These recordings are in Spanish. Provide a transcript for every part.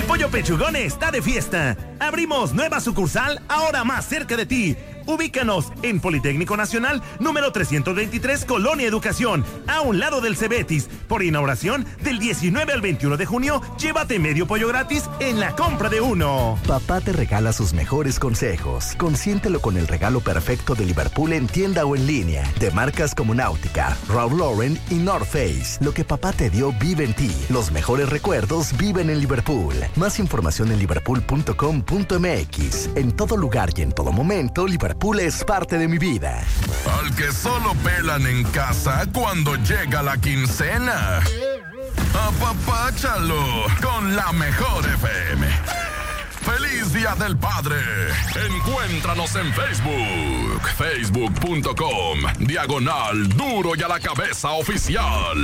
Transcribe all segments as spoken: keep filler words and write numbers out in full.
Pollo Pechugón está de fiesta. Abrimos nueva sucursal, ahora más cerca de ti. Ubícanos en Politécnico Nacional, número trescientos veintitrés, Colonia Educación, a un lado del Cebetis. Por inauguración, del diecinueve al veintiuno de junio, llévate medio pollo gratis en la compra de uno. Papá te regala sus mejores consejos. Consiéntelo con el regalo perfecto de Liverpool en tienda o en línea. De marcas como Náutica, Ralph Lauren y North Face. Lo que papá te dio vive en ti. Los mejores recuerdos viven en Liverpool. Más información en liverpool punto com punto m x. En todo lugar y en todo momento, Liverpool es parte de mi vida. Al que solo pelan en casa cuando llega la quincena. Apapáchalo con la mejor F M. ¡Feliz Día del Padre! Encuéntranos en Facebook. Facebook punto com Diagonal Duro y a la Cabeza Oficial.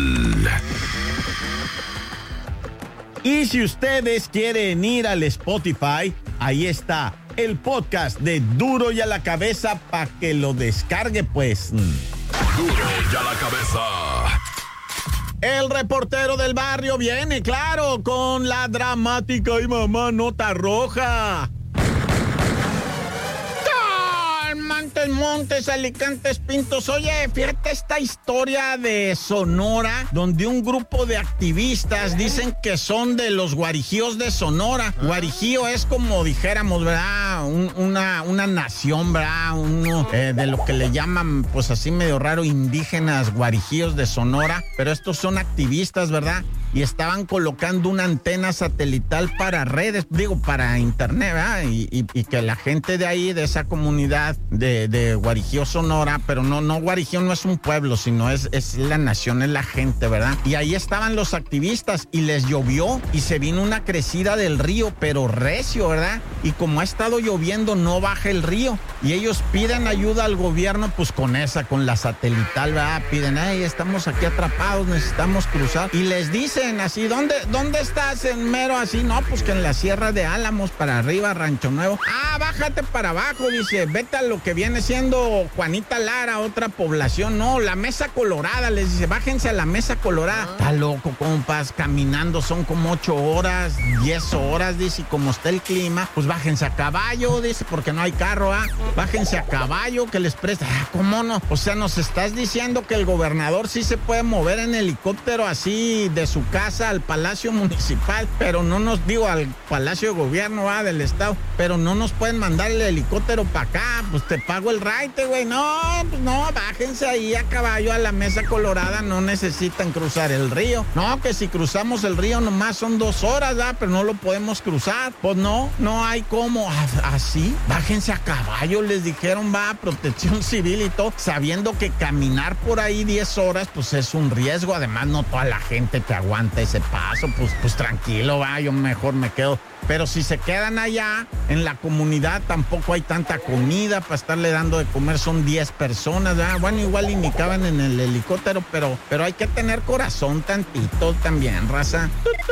Y si ustedes quieren ir al Spotify, ahí está el podcast de Duro y a la Cabeza para que lo descargue, pues. Duro y a la Cabeza. El reportero del barrio viene, claro, con la dramática y mamá nota roja. Montes, Montes, Alicantes, Pintos. Oye, fíjate esta historia de Sonora, donde un grupo de activistas dicen que son de los guarijíos de Sonora. Guarijío es como dijéramos, ¿verdad? Un, una, una nación, ¿verdad? Uno eh, de lo que le llaman, pues así medio raro, indígenas guarijíos de Sonora. Pero estos son activistas, ¿verdad? Y estaban colocando una antena satelital para redes, digo, para internet, ¿verdad? Y, y, y que la gente de ahí, de esa comunidad de, de Guarijío, Sonora, pero no, no, Guarijío no es un pueblo, sino es, es la nación, es la gente, ¿verdad? Y ahí estaban los activistas y les llovió y se vino una crecida del río, pero recio, ¿verdad? Y como ha estado lloviendo, no baja el río. Y ellos piden ayuda al gobierno, pues con esa, con la satelital, ¿verdad? Piden, ay, estamos aquí atrapados, necesitamos cruzar. Y les dicen así, ¿dónde, dónde estás en mero así? No, pues que en la Sierra de Álamos, para arriba, Rancho Nuevo. Ah, bájate para abajo, dice, vete a lo que viene siendo Juanita Lara, otra población. No, la Mesa Colorada, les dice, bájense a la Mesa Colorada. Ah. Está loco, compas, caminando son como ocho horas, diez horas, dice, y como está el clima, pues bájense a caballo, dice, porque no hay carro, ¿ah? Bájense a caballo, que les presta. Ah, ¿cómo no? O sea, nos estás diciendo que el gobernador sí se puede mover en helicóptero así de su casa al Palacio Municipal, pero no nos, digo, al Palacio de Gobierno, ¿ah? Del Estado, pero no nos pueden mandar el helicóptero para acá, pues te pago el raite, güey. No, pues no, bájense ahí a caballo a la Mesa Colorada, no necesitan cruzar el río. No, que si cruzamos el río nomás son dos horas, ¿ah? Pero no lo podemos cruzar. Pues no, no hay cómo. Así, bájense a caballo, les dijeron, va, Protección Civil y todo, sabiendo que caminar por ahí diez horas, pues es un riesgo. Además, no toda la gente que aguanta ese paso, pues, pues tranquilo, va, yo mejor me quedo. Pero si se quedan allá en la comunidad, tampoco hay tanta comida para estarle dando de comer, son diez personas, ¿verdad? Bueno, igual y ni caben en el helicóptero, pero, pero hay que tener corazón tantito también, raza.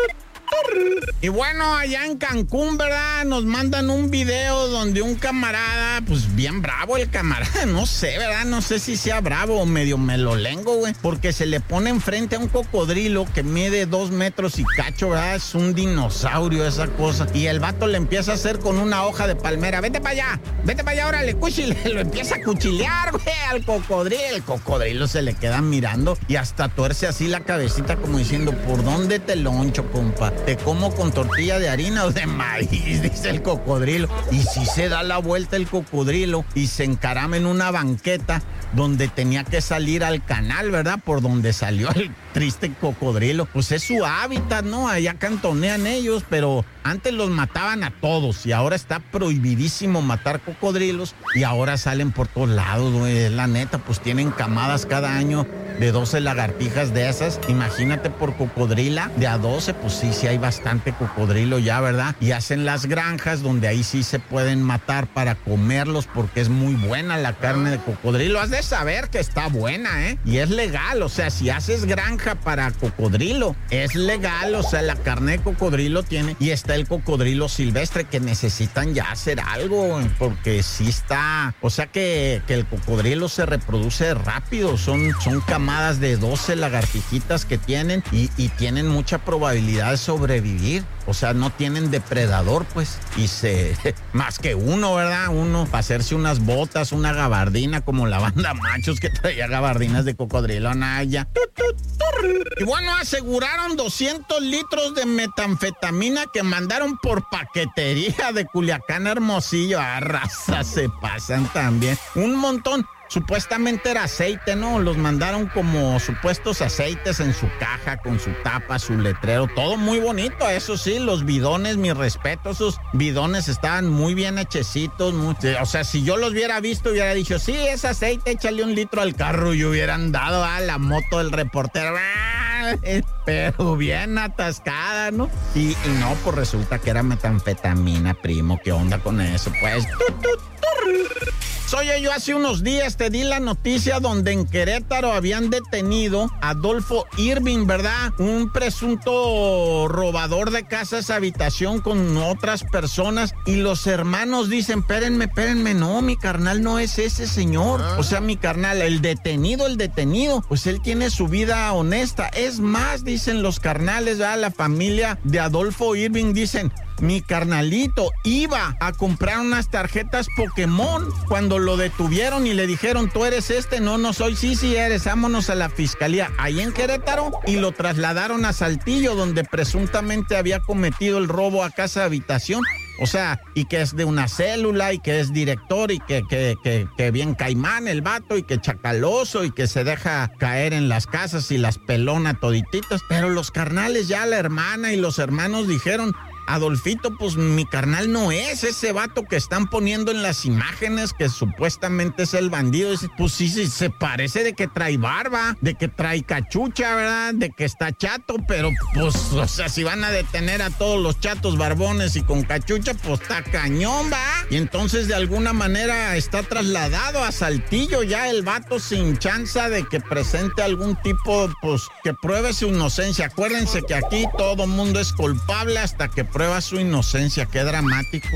Y bueno, allá en Cancún, ¿verdad? Nos mandan un video donde un camarada, pues bien bravo el camarada, no sé, ¿verdad? No sé si sea bravo o medio melolengo, güey, porque se le pone enfrente a un cocodrilo que mide dos metros y cacho, ¿verdad? Es un dinosaurio esa cosa. Y el vato le empieza a hacer con una hoja de palmera, vete para allá, vete para allá, órale, cuchile. Lo empieza a cuchilear, güey, al cocodrilo. El cocodrilo se le queda mirando y hasta tuerce así la cabecita como diciendo, ¿por dónde te loncho, compa? ¿Te como con tortilla de harina o de maíz? Dice el cocodrilo. Y si se da la vuelta el cocodrilo y se encarama en una banqueta donde tenía que salir al canal, ¿verdad? Por donde salió el triste cocodrilo. Pues es su hábitat, ¿no? Allá cantonean ellos, pero antes los mataban a todos y ahora está prohibidísimo matar cocodrilos y ahora salen por todos lados, güey. La neta, pues tienen camadas cada año de doce lagartijas de esas. Imagínate por cocodrila de a doce, pues sí, sí hay bastante cocodrilo ya, ¿verdad? Y hacen las granjas donde ahí sí se pueden matar para comerlos porque es muy buena la carne de cocodrilo. Has de saber que está buena, ¿eh? Y es legal, o sea, si haces granja para cocodrilo, es legal, o sea, la carne de cocodrilo tiene, y está el cocodrilo silvestre que necesitan ya hacer algo, porque sí está, o sea que, que el cocodrilo se reproduce rápido, son, son camadas mamadas de doce lagartijitas que tienen y, y tienen mucha probabilidad de sobrevivir. O sea, no tienen depredador, pues. Y se... Más que uno, ¿verdad? Uno para hacerse unas botas, una gabardina, como la banda Machos que traía gabardinas de cocodrilo Anaya. Y bueno, aseguraron doscientos litros de metanfetamina que mandaron por paquetería de Culiacán a Hermosillo. Ah, raza, se pasan también. Un montón. Supuestamente era aceite, ¿no? Los mandaron como supuestos aceites en su caja, con su tapa, su letrero, todo muy bonito, eso sí, los bidones, mi respeto, esos bidones estaban muy bien hechecitos, muy, o sea, si yo los hubiera visto, hubiera dicho, sí, es aceite, échale un litro al carro, y hubieran dado a la moto del reportero, pero bien atascada, ¿no? Y, y no, pues resulta que era metanfetamina, primo, ¿qué onda con eso? Pues... Oye, yo hace unos días te di la noticia donde en Querétaro habían detenido a Adolfo Irving, ¿verdad? Un presunto robador de casas habitación con otras personas. Y los hermanos dicen, espérenme, espérenme, no, mi carnal no es ese señor. O sea, mi carnal, el detenido, el detenido, pues él tiene su vida honesta. Es más, dicen los carnales, ¿verdad? La familia de Adolfo Irving dicen, mi carnalito iba a comprar unas tarjetas Pokémon cuando lo detuvieron y le dijeron, ¿tú eres este? No, no soy. Sí, sí eres. Vámonos a la fiscalía ahí en Querétaro y lo trasladaron a Saltillo, donde presuntamente había cometido el robo a casa de habitación. O sea, y que es de una célula y que es director y que, que, que, que bien caimán el vato y que chacaloso y que se deja caer en las casas y las pelona todititas. Pero los carnales ya, la hermana y los hermanos dijeron, Adolfito, pues mi carnal no es ese vato que están poniendo en las imágenes que supuestamente es el bandido. Dice, pues sí, sí, se parece de que trae barba, de que trae cachucha, ¿verdad? De que está chato, pero pues, o sea, si van a detener a todos los chatos barbones y con cachucha, pues está cañón, ¿va? Y entonces de alguna manera está trasladado a Saltillo ya el vato sin chanza de que presente algún tipo, pues, que pruebe su inocencia. Acuérdense que aquí todo mundo es culpable hasta que prueba su inocencia. Qué dramático.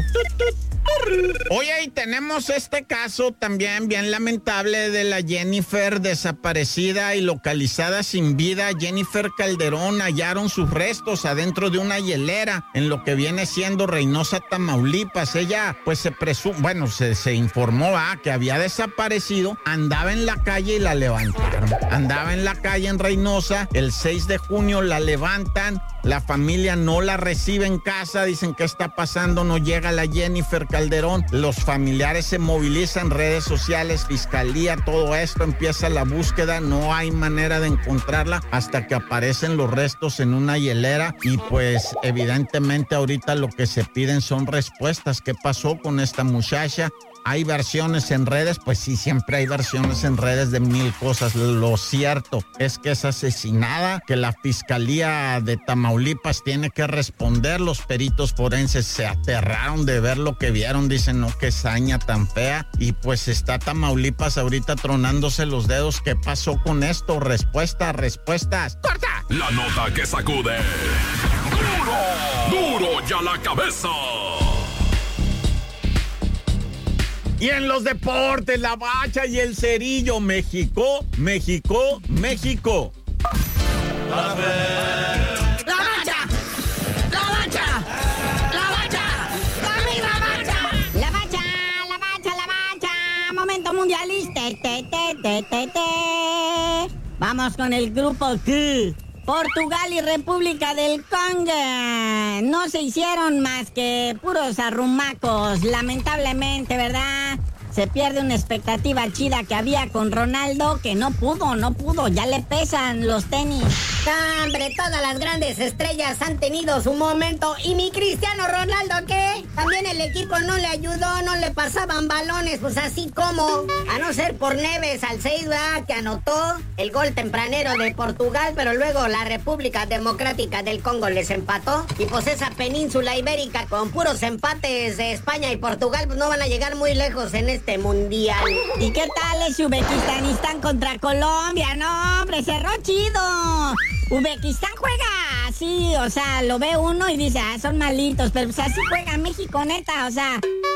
Oye, y tenemos este caso también bien lamentable de la Jennifer desaparecida y localizada sin vida. Jennifer Calderón, hallaron sus restos adentro de una hielera en lo que viene siendo Reynosa, Tamaulipas. Ella, pues se presume, bueno, se, se informó ah, que había desaparecido, andaba en la calle y la levantaron. Andaba en la calle en Reynosa, el seis de junio la levantan. La familia no la recibe en casa, dicen qué está pasando, no llega la Jennifer Calderón. Los familiares se movilizan, redes sociales, fiscalía, todo esto, empieza la búsqueda, no hay manera de encontrarla hasta que aparecen los restos en una hielera y pues evidentemente ahorita lo que se piden son respuestas. ¿Qué pasó con esta muchacha? Hay versiones en redes, pues sí, siempre hay versiones en redes de mil cosas. Lo cierto es que es asesinada, que la Fiscalía de Tamaulipas tiene que responder. Los peritos forenses se aterraron de ver lo que vieron, dicen, no, qué saña tan fea. Y pues está Tamaulipas ahorita tronándose los dedos. ¿Qué pasó con esto? Respuestas, respuestas. ¡Corta! La nota que sacude. ¡Duro! ¡Duro ya la cabeza! Y en los deportes, la Bacha y el Cerillo, México, México, México. La Bacha, la Bacha, la Bacha, la Bacha, la Bacha, la Bacha, la Bacha, momento mundialista, te, te, te, te, te. Vamos con el grupo Q. Portugal y República del Congo no se hicieron más que puros arrumacos, lamentablemente, ¿verdad? Se pierde una expectativa chida que había con Ronaldo, que no pudo, no pudo, ya le pesan los tenis. ¡Hombre! Todas las grandes estrellas han tenido su momento. ¿Y mi Cristiano Ronaldo qué? También el equipo no le ayudó, no le pasaban balones, pues así como. A no ser por Neves al seis, ¿verdad? Que anotó el gol tempranero de Portugal, pero luego la República Democrática del Congo les empató. Y pues esa península ibérica con puros empates de España y Portugal, pues no van a llegar muy lejos en este mundial. ¿Y qué tal ese Uzbekistanistán contra Colombia? No, hombre, cerró chido. Uzbekistán juega así, o sea, lo ve uno y dice, ah, son malitos, pero pues así juega México, neta, o sea,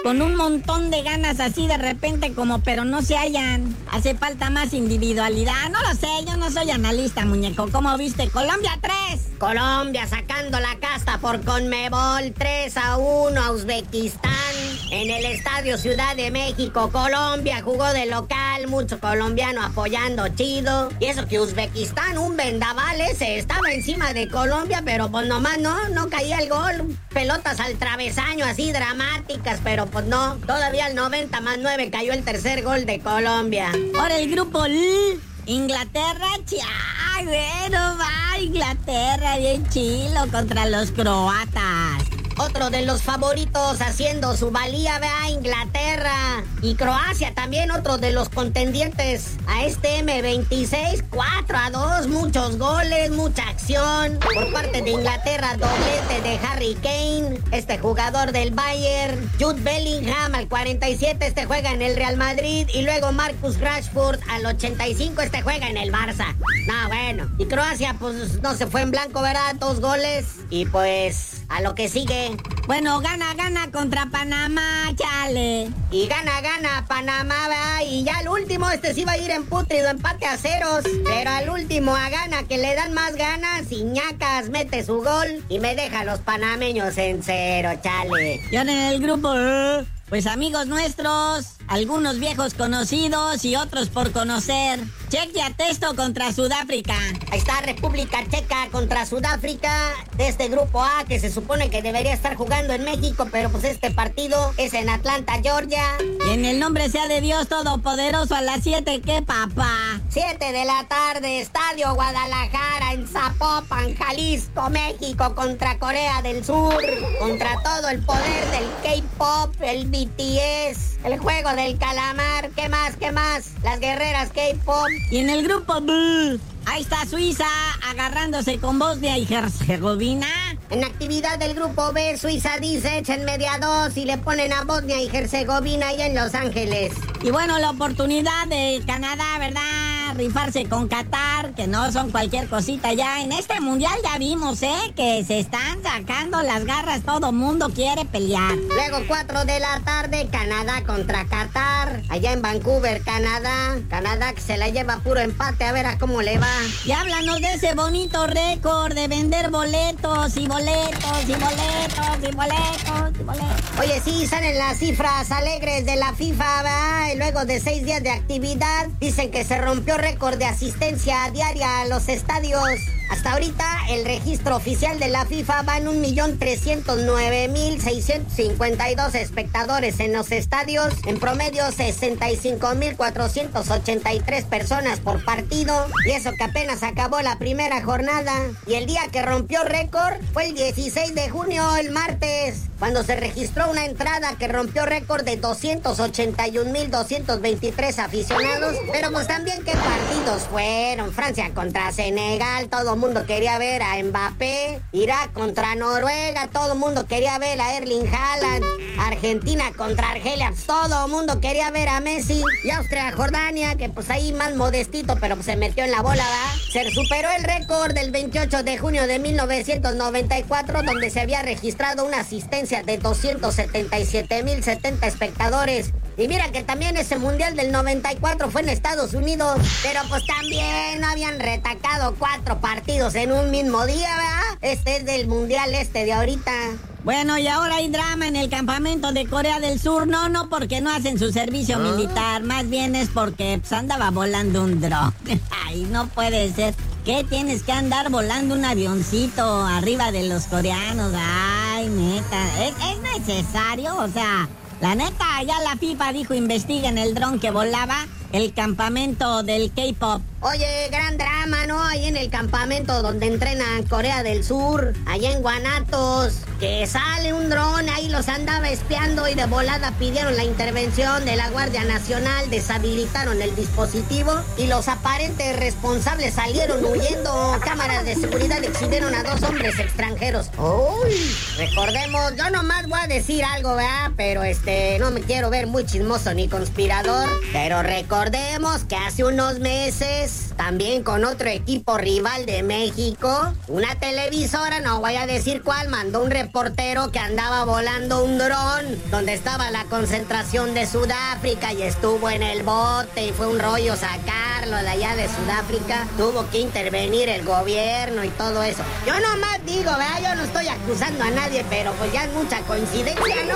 con un montón de ganas así de repente como, pero no se hallan. Hace falta más individualidad. No lo sé, yo no soy analista, muñeco. ¿Cómo viste? Colombia tres. Colombia sacando la casta por Conmebol tres a uno a Uzbekistán en el Estadio Ciudad de México. Colombia jugó de local, mucho colombiano apoyando chido. Y eso que Uzbekistán, un vendaval ese, estaba encima de Colombia, pero pues nomás no, no caía el gol. Pelotas al travesaño así dramáticas, pero pues no. Todavía al noventa más nueve cayó el tercer gol de Colombia. Por el grupo L, Inglaterra, ay, bueno, va Inglaterra bien chilo contra los croatas. Otro de los favoritos haciendo su valía, vea, Inglaterra. Y Croacia también, otro de los contendientes a este eme veintiséis. cuatro a dos, muchos goles, mucha acción. Por parte de Inglaterra, doblete de Harry Kane, este jugador del Bayern. Jude Bellingham al cuarenta y siete, este juega en el Real Madrid. Y luego Marcus Rashford al ochenta y cinco, este juega en el Barça. No, bueno. Y Croacia, pues no se fue en blanco, ¿verdad? Dos goles. Y pues a lo que sigue. Bueno, gana, gana contra Panamá, chale. Y gana, gana Panamá, ¿verdad? Y ya al último, este sí va a ir en putrido, empate a ceros. Pero al último a gana, que le dan más ganas. Iñacas mete su gol y me deja a los panameños en cero, chale. Y ahora en el grupo, ¿eh? Pues amigos nuestros, algunos viejos conocidos y otros por conocer. Chequia Testo contra Sudáfrica. Ahí está República Checa contra Sudáfrica de este grupo A, que se supone que debería estar jugando en México, pero pues este partido es en Atlanta, Georgia. Y en el nombre sea de Dios Todopoderoso a las siete, ¿qué papá? siete de la tarde, Estadio Guadalajara en Zapopan, Jalisco, México contra Corea del Sur. Contra todo el poder del K-pop, el B T S, el juego del calamar. ¿Qué más? ¿Qué más? Las guerreras K-pop. Y en el grupo B, ahí está Suiza agarrándose con Bosnia y Herzegovina. En actividad del grupo B, Suiza dice, echen media dos y le ponen a Bosnia y Herzegovina allá en Los Ángeles. Y bueno, la oportunidad de Canadá, ¿verdad? Rifarse con Qatar, que no son cualquier cosita ya. En este mundial ya vimos, ¿eh? Que se están sacando las garras, todo mundo quiere pelear. Luego, cuatro de la tarde, Canadá contra Qatar, allá en Vancouver, Canadá. Canadá que se la lleva puro empate, a ver a cómo le va. Y háblanos de ese bonito récord de vender boletos y boletos y boletos y boletos y boletos. Oye, sí, salen las cifras alegres de la FIFA, ¿verdad? Y luego de seis días de actividad, dicen que se rompió récord de asistencia diaria a los estadios. Hasta ahorita, el registro oficial de la FIFA va en un millón trescientos nueve mil seiscientos cincuenta y dos espectadores en los estadios. En promedio, sesenta y cinco mil cuatrocientos ochenta y tres personas por partido. Y eso que apenas acabó la primera jornada. Y el día que rompió récord fue el dieciséis de junio, el martes, cuando se registró una entrada que rompió récord de doscientos ochenta y un mil doscientos veintitrés aficionados. Pero pues también qué partidos fueron. Francia contra Senegal, todo el mundo quería ver a Mbappé. Irak contra Noruega, todo el mundo quería ver a Erling Haaland. Argentina contra Argelia, todo el mundo quería ver a Messi. Y Austria, Jordania, que pues ahí más modestito, pero pues se metió en la bola, ¿verdad? Se superó el récord del veintiocho de junio de mil novecientos noventa y cuatro, donde se había registrado una asistencia de doscientos setenta y siete mil setenta espectadores. Y mira que también ese mundial del noventa y cuatro fue en Estados Unidos, pero pues también no habían retacado cuatro partidos en un mismo día, ¿verdad? Este es del mundial este de ahorita. Bueno, y ahora hay drama en el campamento de Corea del Sur. No, no porque no hacen su servicio ¿Ah? militar, más bien es porque pues, andaba volando un dron. Ay, no puede ser. ¿Qué tienes que andar volando un avioncito arriba de los coreanos? Ay, neta, ¿es, es necesario? O sea, la neta, ya la FIFA dijo investiguen el dron que volaba el campamento del K-pop. Oye, gran drama, ¿no? Ahí en el campamento donde entrenan Corea del Sur, allá en Guanatos, que sale un dron, ahí los andaba espiando y de volada pidieron la intervención de la Guardia Nacional, deshabilitaron el dispositivo y los aparentes responsables salieron huyendo. Cámaras de seguridad exhibieron a dos hombres extranjeros. Uy, recordemos, yo nomás voy a decir algo, ¿verdad? Pero este, no me quiero ver muy chismoso ni conspirador, pero recordemos recordemos que hace unos meses, también con otro equipo rival de México, una televisora, no voy a decir cuál, mandó un reportero que andaba volando un dron donde estaba la concentración de Sudáfrica y estuvo en el bote y fue un rollo sacarlo de allá de Sudáfrica. Tuvo que intervenir el gobierno y todo eso. Yo nomás digo, ¿verdad? Yo no estoy acusando a nadie, pero pues ya es mucha coincidencia, ¿no?